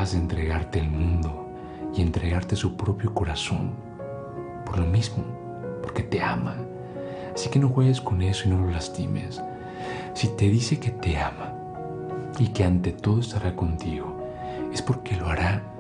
capaz de entregarte el mundo y entregarte su propio corazón por lo mismo, porque te ama. Así que no juegues con eso y no lo lastimes. Si te dice que te ama y que ante todo estará contigo, es porque lo hará